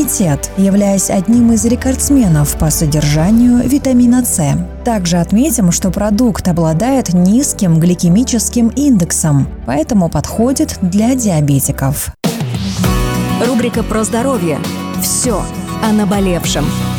приоритет, являясь одним из рекордсменов по содержанию витамина С. Также отметим, что продукт обладает низким гликемическим индексом, поэтому подходит для диабетиков. Рубрика про здоровье. Все о наболевшем.